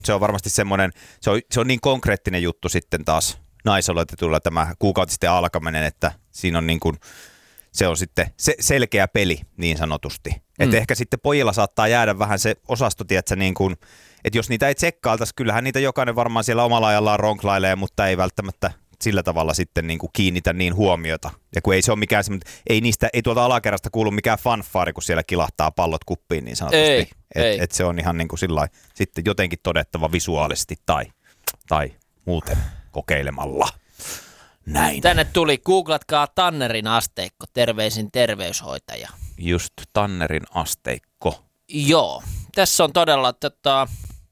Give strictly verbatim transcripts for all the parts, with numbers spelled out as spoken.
se on varmasti semmoinen, se on, se on niin konkreettinen juttu sitten taas naisolotetulla tämä kuukautisten alkaminen, että siinä on niin kuin, se on sitten se selkeä peli niin sanotusti. Mm. Että ehkä sitten pojilla saattaa jäädä vähän se osasto, tietsä, niin kuin, että jos niitä ei tsekkailtaisi, kyllähän niitä jokainen varmaan siellä omalla ajallaan ronklailee, mutta ei välttämättä sillä tavalla sitten niin kuin kiinnitä niin huomiota. Ja kun ei se ole mikään semmoinen, ei niistä, ei tuolta alakerrasta kuulu mikään fanfaari, kun siellä kilahtaa pallot kuppiin niin sanotusti. Ei, et, ei. Et se on ihan niin kuin sillai, sitten jotenkin todettava visuaalisesti tai, tai muuten kokeilemalla. Näin. Tänne tuli, googlatkaa Tannerin asteikko, terveisin terveyshoitaja. Just Tannerin asteikko. Joo, tässä on todella tota...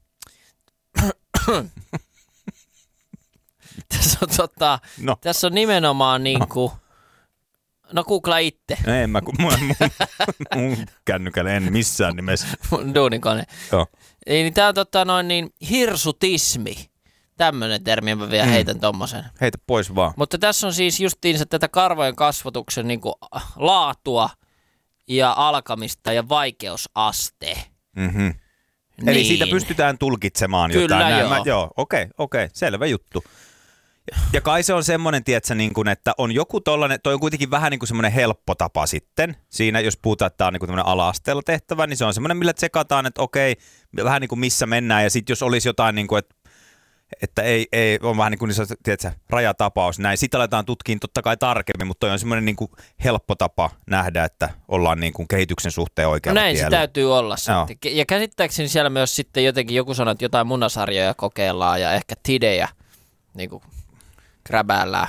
tässä, on, tota... no. tässä on nimenomaan niinku... No googlaa itse. En mä, kun mun, mun, mun kännykälle en missään nimessä. Mun duunikone. Joo. Ei, niin tää on tota noin niin hirsutismi. Tämmönen termi, mä vielä mm. heitän tommosen. Heitä pois vaan. Mutta tässä on siis justiinsa tätä karvojen kasvatuksen niinku laatua ja alkamista ja vaikeusaste. Mm-hmm. Niin. Eli siitä pystytään tulkitsemaan Kyllä, jotain. joo. Mä, joo, okei, okay, okei, okay, selvä juttu. Ja, ja kai se on semmoinen, tietsä, niin kuin, että on joku tollainen, toi on kuitenkin vähän niin kuin semmoinen helppo tapa sitten. Siinä, jos puhutaan, että tämä on niin kuin tämmöinen ala-asteella tehtävä, niin se on semmoinen, millä tsekataan, että okei, vähän niin kuin missä mennään. Ja sitten jos olisi jotain niin kuin, että että ei, ei on vähän niin kuin niissä, tiedätkö, rajatapaus näin. Sitten aletaan tutkiin totta kai tarkemmin, mutta toi on semmoinen niin kuin helppo tapa nähdä, että ollaan niin kuin kehityksen suhteen oikealla no näin tiellä. Se täytyy olla Joo. sitten. Ja käsittääkseni siellä myös sitten jotenkin joku sanoo, että jotain munasarjoja kokeillaan ja ehkä tidejä niin kuin gräbäällään.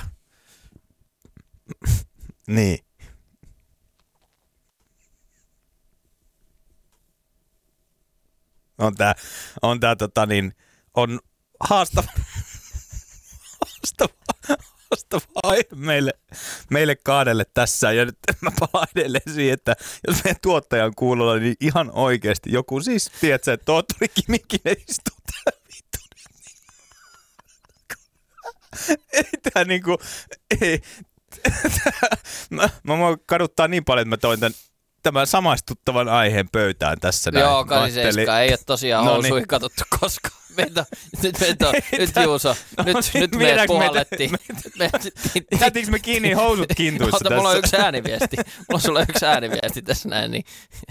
Niin. On tää, on tää tota niin, on haastava, haastava, haastava aihe meille, meille kahdelle tässä. Ja nyt mä palaan edelleen siihen, että jos meidän tuottajan kuulolla, niin ihan oikeasti joku siis, tiedätkö, että tohtori Kimikinen istuu täällä vittu. Ei tää niinku, ei, tää, mä, mä mua kaduttaa niin paljon, että mä toin tän tämän samaistuttavan aiheen pöytään tässä näin. Joo, kahdeksankymmentäseitsemän. Ei ole tosiaan no housuihin niin. katsottu koskaan. Meitä, nyt meitä on, nyt Juuso, no, nyt, niin, nyt meidät puhallettiin. Jätiinkö me kiinni housut kintuissa Ota, tässä? mulla on yksi ääniviesti. Mulla on sulle yksi ääniviesti tässä näin. Niin.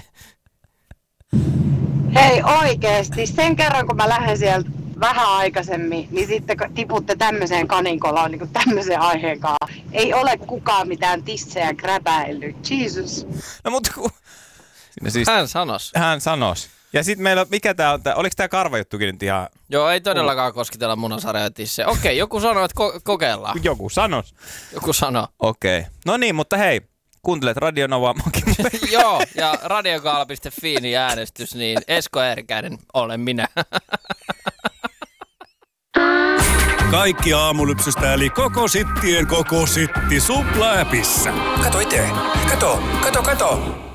Hei oikeesti, sen kerran kun mä lähden sieltä vähän aikaisemmin, niin sitten tiputte tämmöiseen kaninkolaan, niin kuin tämmöiseen aiheen kanssa. Ei ole kukaan mitään tissejä gräpäillyt. Jesus. No mutta kun... No siis, Hän sanos. Hän sanos. Ja sitten meillä, mikä tää on, tää, oliko tää karvajuttukin nyt ihan... Joo, ei todellakaan kosketella munasarjoja tissejä. Okei, joku sanoo, että ko- kokeillaan. Joku sanos. Joku sanoo. Okei. No niin, mutta hei, kuuntelet Radio Nova. Joo, ja radiogaala piste fi niin äänestys, niin Esko Eerikäinen olen minä. Kaikki aamulypsystä eli koko sittien koko sitti Supla-äpissä. Kato itse. Kato, kato, kato.